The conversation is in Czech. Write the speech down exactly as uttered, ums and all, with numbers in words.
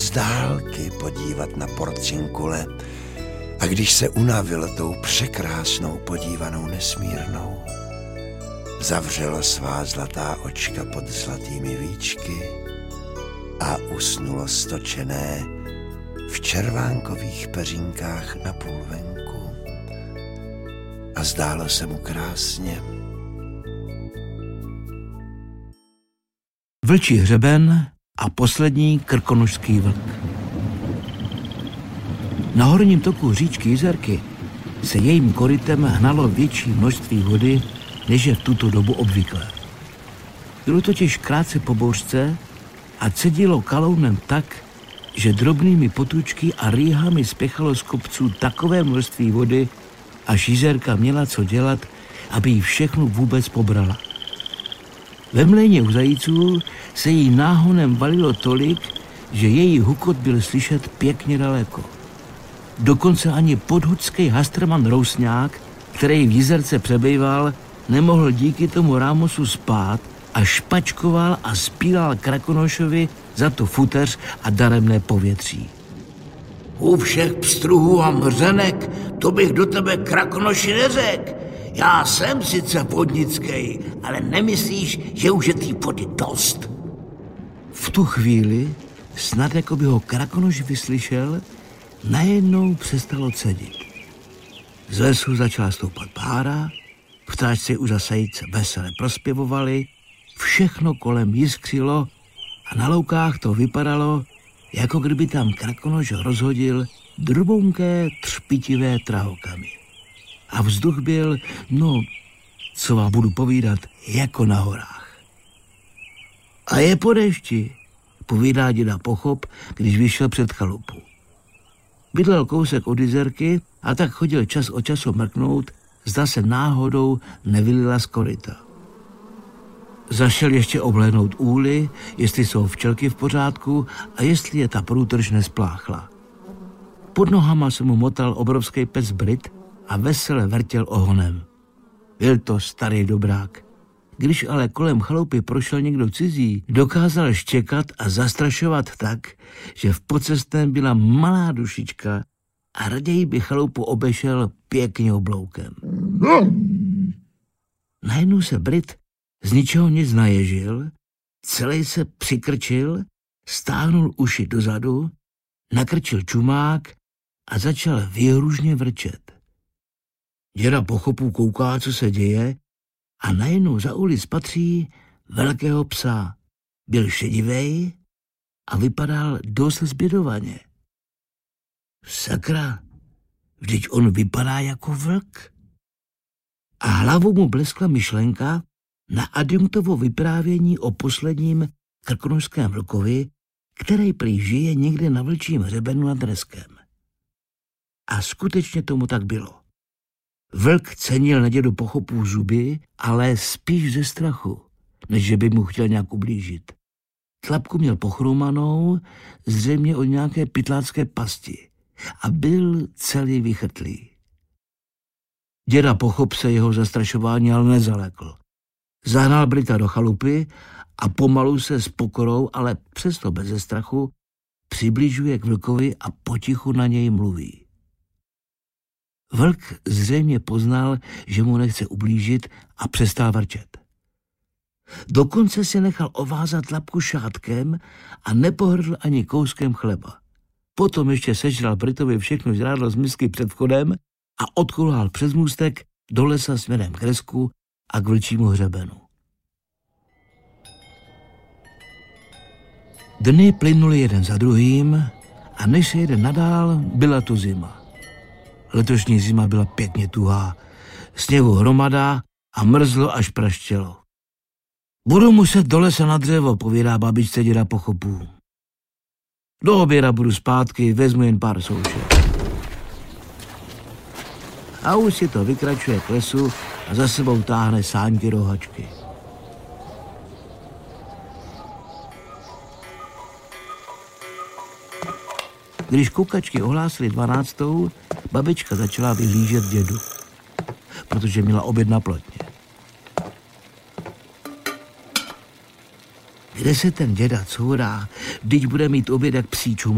z dálky podívat na Porciunkule a když se unavil tou překrásnou podívanou nesmírnou, zavřelo svá zlatá očka pod zlatými víčky a usnulo stočené v červánkových peřínkách na půl venku. A zdálo se mu krásně. Vlčí hřeben a poslední krkonošský vlk. Na horním toku říčky Jizerky se jejím korytem hnalo větší množství vody, než je v tuto dobu obvyklé. Bylo totiž krátce po bouřce a cedilo kalounem tak, že drobnými potůčky a rýhami spěchalo z kopců takové množství vody, až Jizerka měla co dělat, aby jí všechno vůbec pobrala. Ve mlejně u zajíců se jí náhonem valilo tolik, že její hukot byl slyšet pěkně daleko. Dokonce ani podhudský hastrman Rousňák, který v Jizerce přebýval, nemohl díky tomu Rámosu spát a špačkoval a spílal Krakonošovi za to futeř a daremné povětří. U všech pstruhů a mřenek, to bych do tebe, Krakonoši, neřekl. Já jsem sice vodnický, ale nemyslíš, že už je tý vody dost? V tu chvíli, snad jako by ho Krakonoš vyslyšel, najednou přestalo cedit. Z lesu začala stoupat pára, ptáčci u zasajíce vesele prospěvovali, všechno kolem jiskřilo a na loukách to vypadalo, jako kdyby tam Krakonoš rozhodil drobonké třpitivé trahokamy. A vzduch byl, no, co vám budu povídat, jako na horách. A je po dešti, povídá děda Pochop, když vyšel před chalupu. Bydlel kousek od Jizerky a tak chodil čas od času mrknout, zda se náhodou nevylila z koryta. Zašel ještě obhlédnout úly, jestli jsou včelky v pořádku a jestli je ta průtrž nespláchla. Pod nohama se mu motal obrovský pes Brit a vesele vrtěl ohonem. Byl to starý dobrák. Když ale kolem chalupy prošel někdo cizí, dokázal štěkat a zastrašovat tak, že v podcestném byla malá dušička a raději by chalupu obešel pěkně obloukem. Najednou se Brit z ničeho nic naježil, celý se přikrčil, stáhnul uši dozadu, nakrčil čumák a začal výhružně vrčet. Děda Pochopu kouká, co se děje, a najednou za ulic spatří velkého psa. Byl šedivej a vypadal dost zbědovaně. Sakra, vždyť on vypadá jako vlk. A hlavou mu bleskla myšlenka na adjunktovo vyprávění o posledním krkonošském vlkovi, který prý žije někde na vlčím hřebenu nad Reskem. A skutečně tomu tak bylo. Vlk cenil na dědu Pochopu zuby, ale spíš ze strachu, než že by mu chtěl nějak ublížit. Tlapku měl pochrumanou, zřejmě od nějaké pytlácké pasti a byl celý vychrtlý. Děda Pochop se jeho zastrašování ale nezalekl. Zahnal Brita do chalupy a pomalu se s pokorou, ale přesto beze strachu, přibližuje k vlkovi a potichu na něj mluví. Vlk zřejmě poznal, že mu nechce ublížit a přestal vrčet. Dokonce si nechal ovázat labku šátkem a nepohrdl ani kouskem chleba. Potom ještě sežral Britovi všechno žrádlo z misky před vchodem a odkulhal přes můstek do lesa směrem k Resku a k vlčímu hřebenu. Dny plynuly jeden za druhým a než se jeden nadál, byla tu zima. Letošní zima byla pěkně tuhá, sněhu hromada a mrzlo až praštělo. Budu muset do lesa na dřevo, povídá babičce děda Pochopů. Do oběda budu zpátky, vezmu jen pár soušek. A už si to vykračuje k lesu a za sebou táhne sáňky rohačky. Když kukačky ohlásily dvanáctou, babička začala vyhlížet dědu, protože měla oběd na plotně. Kde se ten děda courá, vždyť bude mít oběd jak psí čum.